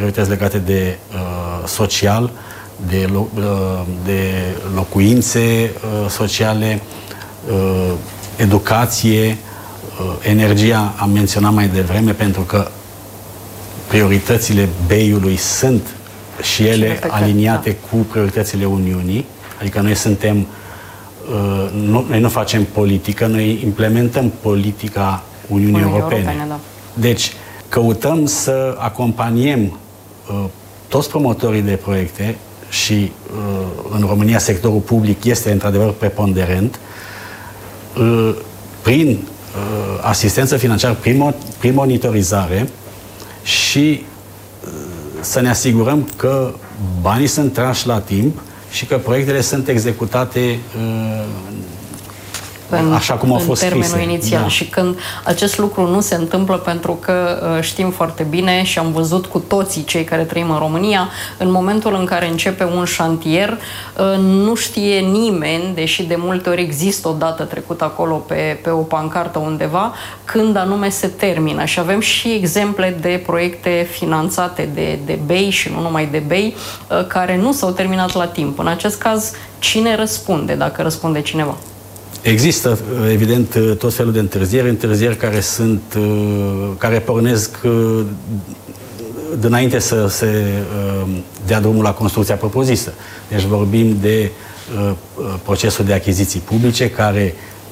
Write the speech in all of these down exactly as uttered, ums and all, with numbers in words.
priorități legate de uh, social, de, lo, uh, de locuințe uh, sociale, uh, educație, uh, energia, am menționat mai devreme, pentru că prioritățile B E I-ului sunt și ele și aliniate da. cu prioritățile Uniunii, adică noi suntem, uh, nu, noi nu facem politică, noi implementăm politica Uniunii, Uniunii Europene. Europene da. Deci, căutăm să acompaniem uh, toți promotorii de proiecte și uh, în România sectorul public este într-adevăr preponderent uh, prin uh, asistență financiară, prin, prin monitorizare și uh, să ne asigurăm că banii sunt trași la timp și că proiectele sunt executate uh, În, așa cum au fost în termenul scrise. inițial. Da. Și când acest lucru nu se întâmplă, pentru că uh, știm foarte bine și am văzut cu toții cei care trăim în România, în momentul în care începe un șantier, uh, nu știe nimeni, deși de multe ori există o dată trecută acolo pe, pe o pancartă undeva, când anume se termină. Și avem și exemple de proiecte finanțate de, de B E I și nu numai de B E I, uh, care nu s-au terminat la timp. În acest caz, cine răspunde, dacă răspunde cineva? Există, evident, tot felul de întârzieri, întârzieri care sunt, care pornesc dinainte să se dea drumul la construcția propusă. Deci vorbim de procesul de achiziții publice, care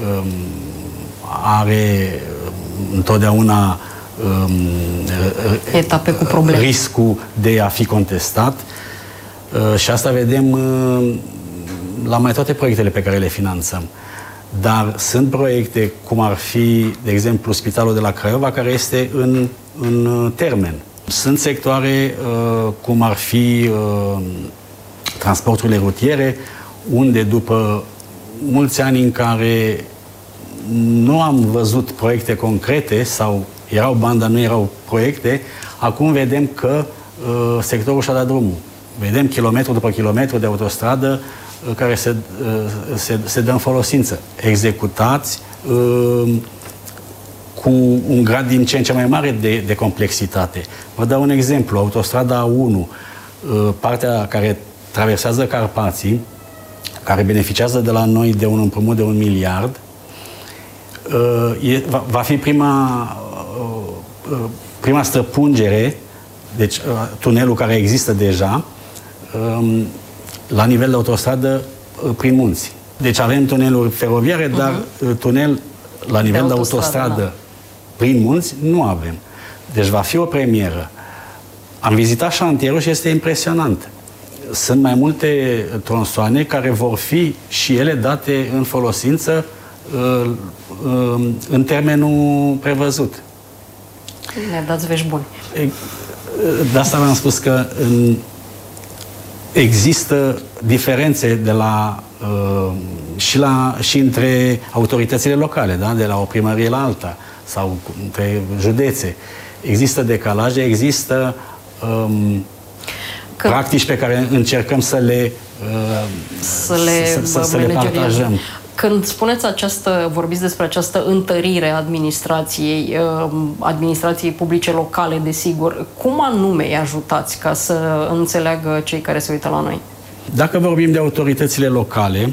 are întotdeauna etape cu probleme, riscul de a fi contestat. Și asta vedem la mai toate proiectele pe care le finanțăm. Dar sunt proiecte, cum ar fi, de exemplu, Spitalul de la Craiova, care este în, în termen. Sunt sectoare, uh, cum ar fi uh, transporturile rutiere, unde după mulți ani în care nu am văzut proiecte concrete sau erau bani, dar nu erau proiecte, acum vedem că uh, sectorul și-a dat drumul. Vedem kilometru după kilometru de autostradă care se, se, se dă în folosință, executați uh, cu un grad din ce în ce mai mare de, de complexitate. Vă dau un exemplu. Autostrada A unu, uh, partea care traversează Carpații, care beneficiază de la noi de un împrumut de un miliard, uh, e, va, va fi prima, uh, prima străpungere, deci uh, tunelul care există deja, uh, la nivel de autostradă prin munți. Deci avem tuneluri feroviare, uh-huh. dar tunel la nivel de, de autostradă, autostradă da. prin munți nu avem. Deci va fi o premieră. Am vizitat șantierul și este impresionant. Sunt mai multe tronsoane care vor fi și ele date în folosință uh, uh, în termenul prevăzut. Ne dați vești buni. De asta v-am spus că în există diferențe de la, uh, și, la, și între autoritățile locale, da? De la o primărie la alta, sau între județe. Există decalaje, există um, că, practici pe care încercăm să le, uh, să le, să, să, să le partajăm. Când spuneți această, vorbiți despre această întărire a administrației, administrației publice locale, desigur, cum anume îi ajutați ca să înțeleagă cei care se uită la noi? Dacă vorbim de autoritățile locale,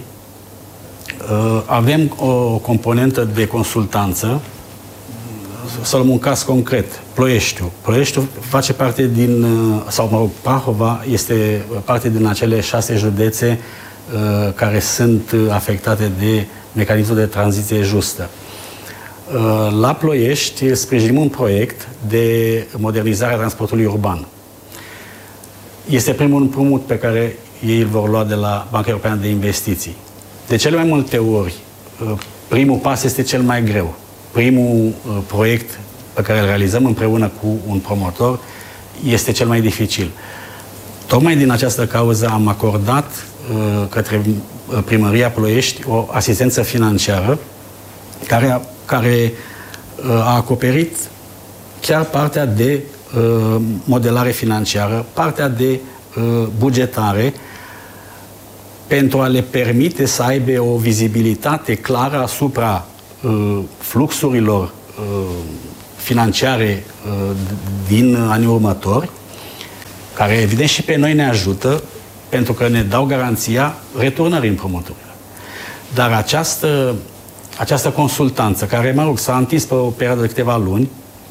avem o componentă de consultanță. Să luăm un caz concret, Ploieștiul. Ploieștiul face parte din, sau mă rog, Prahova este parte din acele șase județe care sunt afectate de mecanismul de tranziție justă. La Ploiești sprijinim un proiect de modernizare a transportului urban. Este primul împrumut pe care ei îl vor lua de la Banca Europeană de Investiții. De cele mai multe ori, primul pas este cel mai greu. Primul proiect pe care îl realizăm împreună cu un promotor este cel mai dificil. Tocmai din această cauză am acordat către Primăria Ploiești o asistență financiară care a, care a acoperit chiar partea de uh, modelare financiară, partea de uh, bugetare, pentru a le permite să aibă o vizibilitate clară asupra uh, fluxurilor uh, financiare uh, din anii următori care evident și pe noi ne ajută pentru că ne dau garanția returnării împrumuturilor. Dar această, această consultanță, care, mă rog, s-a întins pe o perioadă de câteva luni,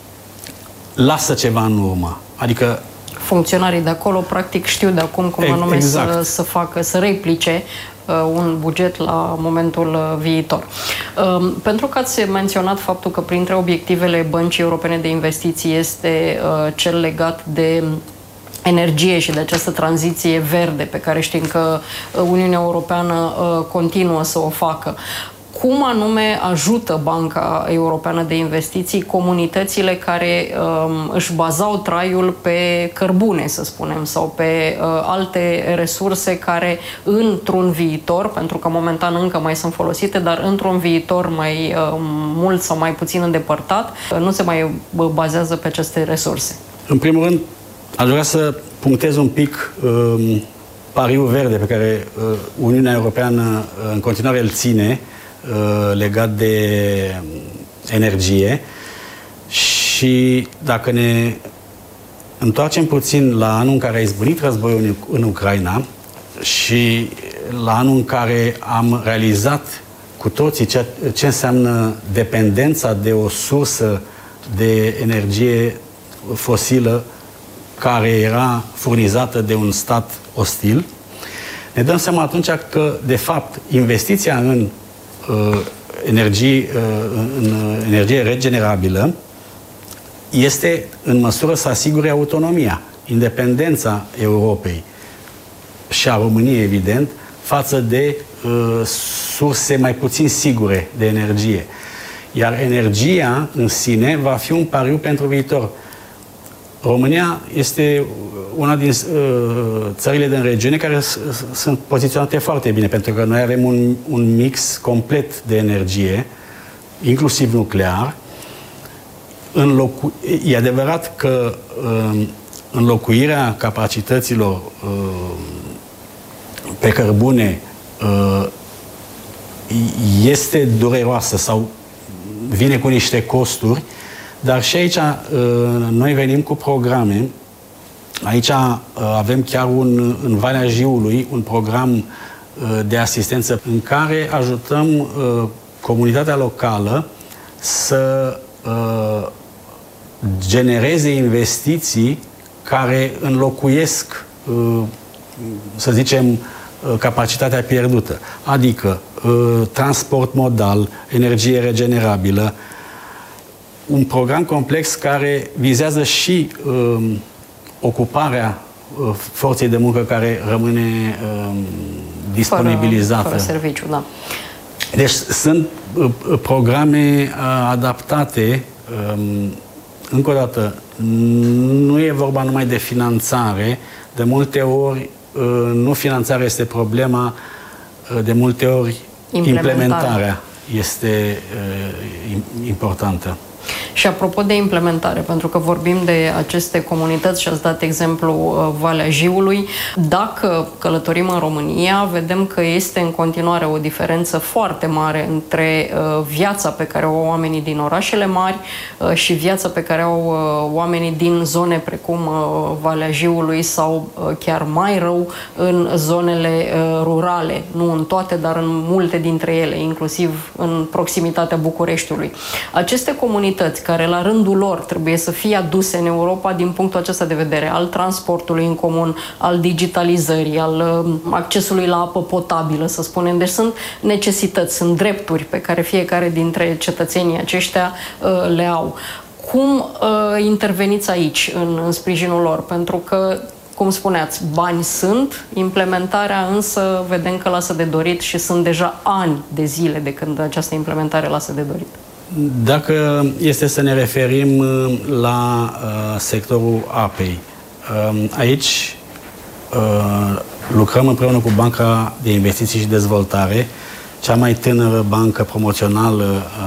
lasă ceva în urmă. Adică funcționarii de acolo, practic, știu de acum cum anume exact. să, să facă, să replice uh, un buget la momentul uh, viitor. Uh, pentru că ați menționat faptul că printre obiectivele Băncii Europene de Investiții este uh, cel legat de energie și de această tranziție verde pe care știm că Uniunea Europeană uh, continuă să o facă. Cum anume ajută Banca Europeană de Investiții comunitățile care um, își bazau traiul pe cărbune, să spunem, sau pe uh, alte resurse care într-un viitor, pentru că momentan încă mai sunt folosite, dar într-un viitor mai uh, mult sau mai puțin îndepărtat, uh, nu se mai bazează pe aceste resurse? În primul rând, aș vrea să punctez un pic um, pariul verde pe care uh, Uniunea Europeană uh, în continuare îl ține legat de energie și dacă ne întoarcem puțin la anul în care a izbunit războiul în Ucraina și la anul în care am realizat cu toții ce, ce înseamnă dependența de o sursă de energie fosilă care era furnizată de un stat ostil, ne dăm seama atunci că, de fapt, investiția în energie, în energie regenerabilă este în măsură să asigure autonomia, independența Europei și a României, evident, față de uh, surse mai puțin sigure de energie. Iar energia în sine va fi un pariu pentru viitor. România este una din uh, țările din regiune care sunt poziționate foarte bine, pentru că noi avem un, un mix complet de energie, inclusiv nuclear. Înlocu- e adevărat că uh, înlocuirea capacităților uh, pe cărbune uh, este dureroasă sau vine cu niște costuri, dar și aici noi venim cu programe. Aici avem chiar un, în Valea Jiului un program de asistență în care ajutăm comunitatea locală să genereze investiții care înlocuiesc, să zicem, capacitatea pierdută. Adică transport modal, energie regenerabilă, un program complex care vizează și uh, ocuparea uh, forței de muncă care rămâne uh, disponibilizată. Fără, fără serviciu, da. Deci sunt uh, programe uh, adaptate. Uh, încă o dată, nu e vorba numai de finanțare. De multe ori, uh, nu finanțarea este problema, uh, de multe ori implementarea, implementarea este uh, importantă. Și apropo de implementare, pentru că vorbim de aceste comunități și ați dat exemplu Valea Jiului, dacă călătorim în România, vedem că este în continuare o diferență foarte mare între viața pe care o au oamenii din orașele mari și viața pe care o au oamenii din zone precum Valea Jiului sau chiar mai rău în zonele rurale. Nu în toate, dar în multe dintre ele, inclusiv în proximitatea Bucureștiului. Aceste comunități care la rândul lor trebuie să fie aduse în Europa din punctul acesta de vedere, al transportului în comun, al digitalizării, al accesului la apă potabilă, să spunem. Deci sunt necesități, sunt drepturi pe care fiecare dintre cetățenii aceștia uh, le au. Cum uh, interveniți aici în, în sprijinul lor? Pentru că, cum spuneați, bani sunt, implementarea însă vedem că lasă de dorit și sunt deja ani de zile de când această implementare lasă de dorit. Dacă este să ne referim la uh, sectorul apei, uh, aici uh, lucrăm împreună cu Banca de Investiții și Dezvoltare, cea mai tânără bancă promoțională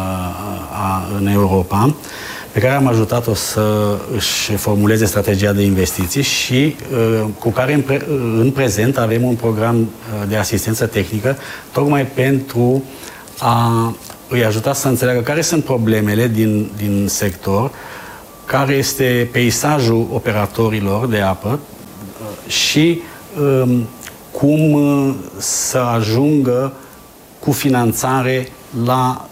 uh, a, în Europa, pe care am ajutat-o să își formuleze strategia de investiții și uh, cu care în, pre- în prezent avem un program de asistență tehnică tocmai pentru a îi ajuta să înțeleagă care sunt problemele din, din sector, care este peisajul operatorilor de apă, și cum să ajungă cu finanțare la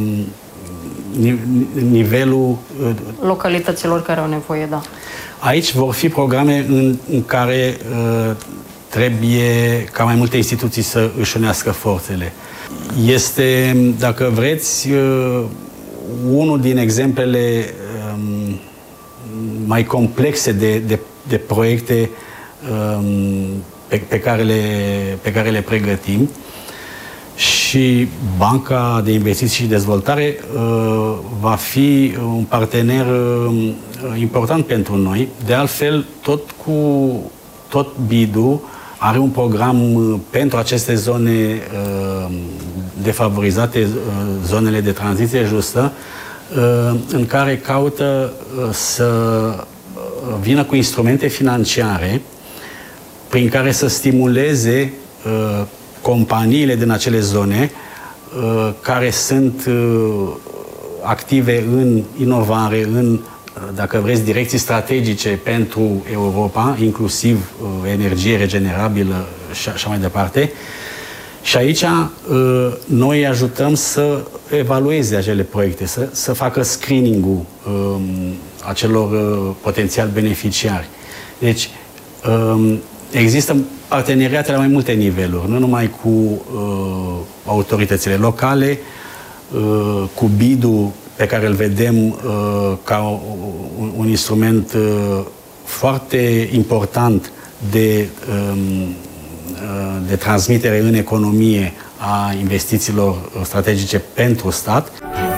nivelul localităților care au nevoie, da. Aici vor fi programe în, în care uh, trebuie ca mai multe instituții să își unească forțele. Este, dacă vreți, uh, unul din exemplele um, mai complexe de, de, de proiecte um, pe, pe, care le, pe care le pregătim. Și Banca de Investiții și Dezvoltare uh, va fi un partener uh, important pentru noi. De altfel, tot cu tot B I D-ul are un program uh, pentru aceste zone uh, defavorizate, uh, zonele de tranziție justă, uh, în care caută uh, să vină cu instrumente financiare prin care să stimuleze uh, companiile din acele zone uh, care sunt uh, active în inovare, în, uh, dacă vreți, direcții strategice pentru Europa, inclusiv uh, energie regenerabilă și așa mai departe. Și aici uh, noi ajutăm să evalueze acele proiecte, să, să facă screening-ul uh, acelor uh, potențial beneficiari. Deci, uh, există parteneriate la mai multe niveluri, nu numai cu uh, autoritățile locale, uh, cu B I D-ul, pe care îl vedem uh, ca un, un instrument uh, foarte important de, um, uh, de transmitere în economie a investițiilor strategice pentru stat.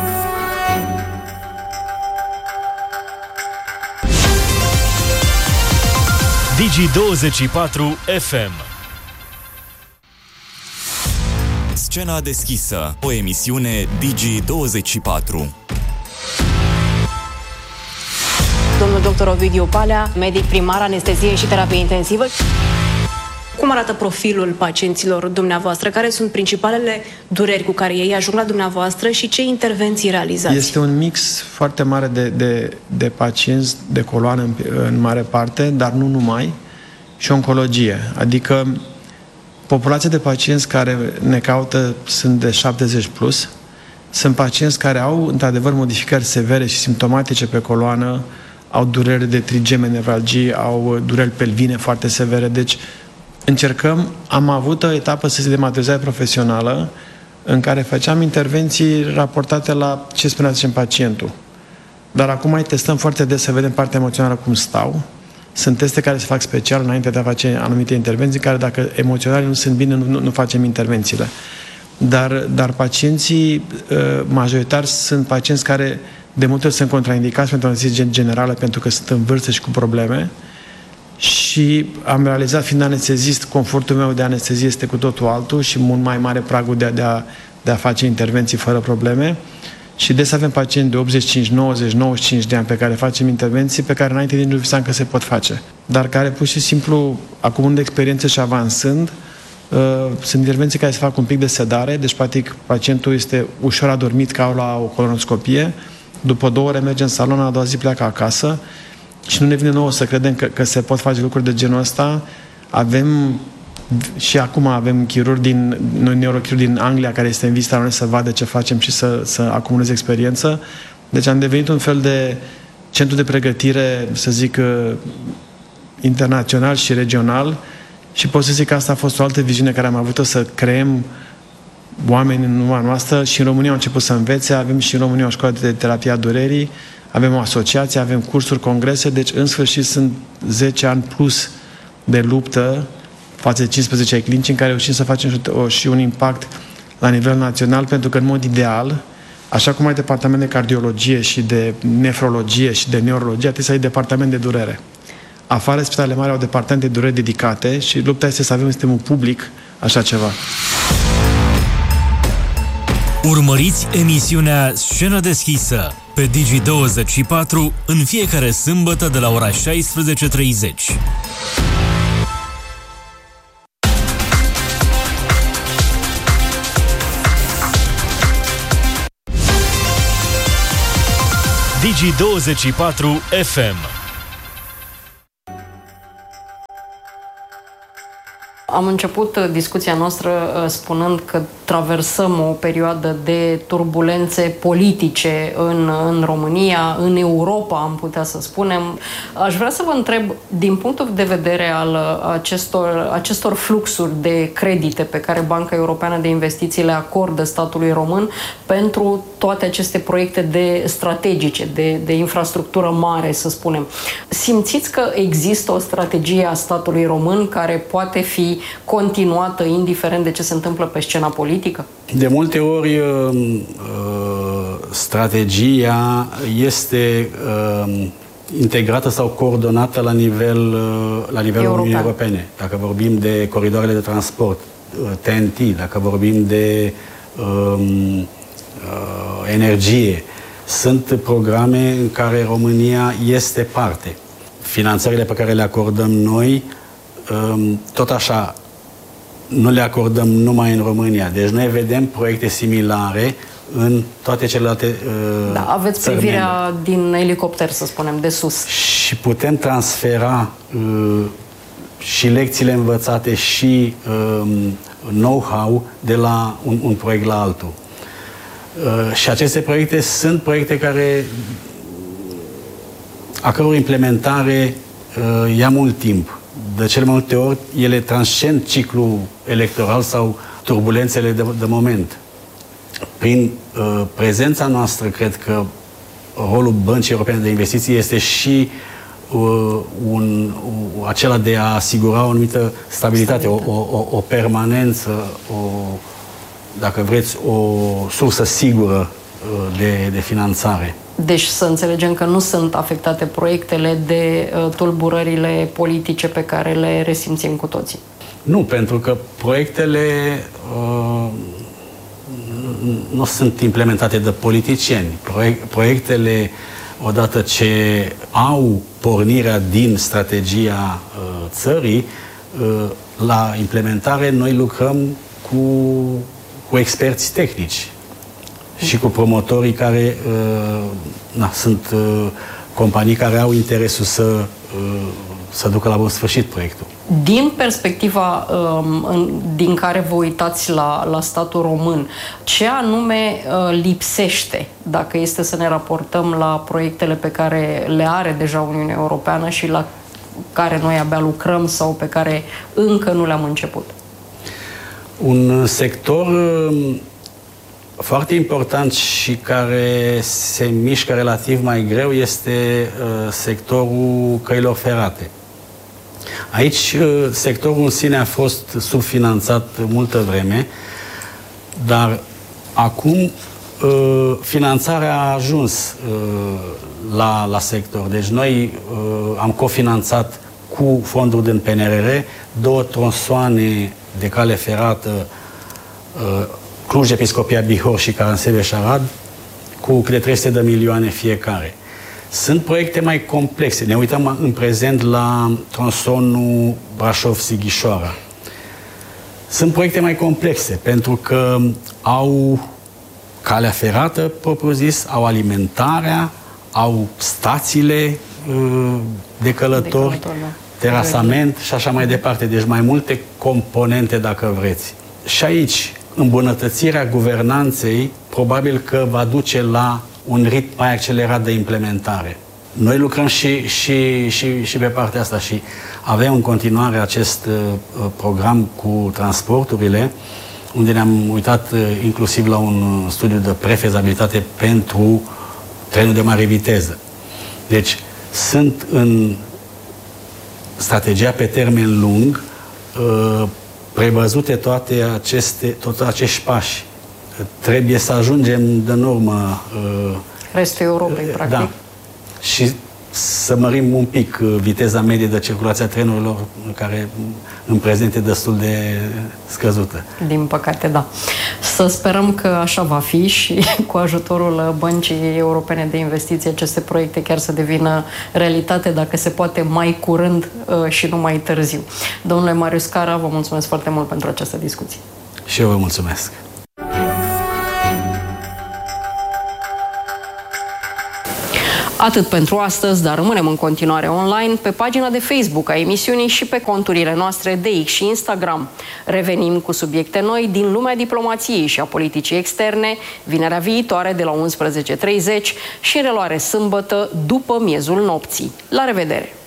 Digi douăzeci și patru F M. Scena deschisă, o emisiune Digi douăzeci și patru. Domnul doctor Ovidiu Palea, medic primar, anestezie și terapie intensivă. Cum arată profilul pacienților dumneavoastră? Care sunt principalele dureri cu care ei ajung la dumneavoastră și ce intervenții realizați? Este un mix foarte mare de, de, de pacienți de coloană în, în mare parte, dar nu numai, și oncologie. Adică populația de pacienți care ne caută sunt de șaptezeci plus. Sunt pacienți care au, într-adevăr, modificări severe și simptomatice pe coloană, au dureri de trigeme, nevralgii, au dureri pelvine foarte severe. Deci, încercăm, am avut o etapă să se dematrizare profesională în care făceam intervenții raportate la ce spunea, zicem, pacientul. Dar acum mai testăm foarte des să vedem partea emoțională cum stau. Sunt teste care se fac special înainte de a face anumite intervenții, care dacă emoționale nu sunt bine, nu, nu facem intervențiile. Dar, dar pacienții majoritari sunt pacienți care de multe ori sunt contraindicați pentru anestezie generală pentru că sunt în vârstă și cu probleme. Și am realizat, fiind anestezist, confortul meu de anestezie este cu totul altul și mult mai mare pragul de a, de a, de a face intervenții fără probleme. Și des avem pacienți de optzeci și cinci, nouăzeci, nouăzeci și cinci de ani pe care facem intervenții pe care înainte nici nu visam că se pot face. Dar care pur și simplu, acumulând experiență și avansând, uh, sunt intervenții care se fac un pic de sedare, deci practic pacientul este ușor adormit ca la o colonoscopie, după două ore merge în salon, a doua zi pleacă acasă. Și nu ne vine nouă să credem că, că se pot face lucruri de genul ăsta. Avem, și acum avem chirurgi din, noi neurochirurgi din Anglia care este în vizită la noi să vadă ce facem și să, să acumuleze experiență. Deci am devenit un fel de centru de pregătire, să zic, internațional și regional și pot să zic că asta a fost o altă viziune care am avut-o, să creăm oameni în urma noastră și în România au început să învețe, avem și în România o școală de terapie a durerii, avem o asociație, avem cursuri, congrese, deci în sfârșit sunt zece ani plus de luptă față de cincisprezece ai clinici în care reușim să facem și un impact la nivel național, pentru că în mod ideal, așa cum ai departament de cardiologie și de nefrologie și de neurologie, trebuie să ai departament de durere. Afară, spitalele mari au departamente de durere dedicate și lupta este să avem în sistemul public așa ceva. Urmăriți emisiunea Scenă deschisă pe Digi douăzeci și patru în fiecare sâmbătă de la ora șaisprezece treizeci. Digi douăzeci și patru F M. Am început discuția noastră spunând că traversăm o perioadă de turbulențe politice în, în România, în Europa, am putea să spunem. Aș vrea să vă întreb, din punctul de vedere al acestor, acestor fluxuri de credite pe care Banca Europeană de Investiții le acordă statului român pentru toate aceste proiecte de strategice, de, de infrastructură mare, să spunem. Simțiți că există o strategie a statului român care poate fi continuată indiferent de ce se întâmplă pe scena politică? De multe ori strategia este integrată sau coordonată la nivel la nivelul Uniunii Europene. Dacă vorbim de coridoarele de transport, T N T, dacă vorbim de um, energie, sunt programe în care România este parte. Finanțările pe care le acordăm noi, tot așa, nu le acordăm numai în România. Deci noi vedem proiecte similare în toate celelalte Da, aveți privirea din elicopter, să spunem, de sus. Și putem transfera uh, și lecțiile învățate și uh, know-how de la un, un proiect la altul. Uh, și aceste proiecte sunt proiecte care a căror implementare uh, ia mult timp. De cele mai multe ori, ele transcend ciclul electoral sau turbulențele de, de moment. Prin uh, prezența noastră, cred că rolul Băncii Europene de Investiții este și uh, un, uh, acela de a asigura o anumită stabilitate, o, o, o permanență, o, dacă vreți, o sursă sigură uh, de, de finanțare. Deci să înțelegem că nu sunt afectate proiectele de uh, tulburările politice pe care le resimțim cu toții. Nu, pentru că proiectele uh, nu sunt implementate de politicieni. Proiect, proiectele, odată ce au pornirea din strategia uh, țării, uh, la implementare noi lucrăm cu, cu experți tehnici și cu promotorii care uh, na, sunt uh, companii care au interesul să, uh, să ducă la bun sfârșit proiectul. Din perspectiva um, în, din care vă uitați la, la statul român, ce anume uh, lipsește, dacă este să ne raportăm la proiectele pe care le are deja Uniunea Europeană și la care noi abia lucrăm sau pe care încă nu le-am început? Un sector uh, foarte important și care se mișcă relativ mai greu este uh, sectorul căilor ferate. Aici uh, sectorul în sine a fost subfinanțat multă vreme, dar acum uh, finanțarea a ajuns uh, la, la sector. Deci noi uh, am cofinanțat cu fonduri din P N R R două tronsoane de cale ferată, uh, Cluj, Episcopia Bihor și Caransebeș-Arad, cu câte trei sute de milioane fiecare. Sunt proiecte mai complexe. Ne uităm în prezent la tronsonul Brașov-Sighișoara. Sunt proiecte mai complexe, pentru că au calea ferată, propriu-zis, au alimentarea, au stațiile de călători, de călători da. terasament și așa mai departe. Deci mai multe componente, dacă vreți. Și aici, îmbunătățirea guvernanței probabil că va duce la un ritm mai accelerat de implementare. Noi lucrăm și, și, și, și pe partea asta și avem în continuare acest uh, program cu transporturile, unde ne-am uitat uh, inclusiv la un studiu de prefezabilitate pentru trenul de mare viteză. Deci sunt în strategia pe termen lung uh, prevăzute toate aceste, toți acești pași. Trebuie să ajungem de în urmă uh, restul Europei, uh, practic. Da. Și să mărim un pic viteza medie de circulație a trenurilor, care în prezent e destul de scăzută. Din păcate, da. Să sperăm că așa va fi și cu ajutorul Băncii Europene de Investiții aceste proiecte chiar să devină realitate, dacă se poate mai curând și nu mai târziu. Domnule Marius Cara, vă mulțumesc foarte mult pentru această discuție. Și eu vă mulțumesc. Atât pentru astăzi, dar rămânem în continuare online pe pagina de Facebook a emisiunii și pe conturile noastre de X și Instagram. Revenim cu subiecte noi din lumea diplomației și a politicii externe, vinerea viitoare de la unsprezece și treizeci și în reluare sâmbătă după miezul nopții. La revedere!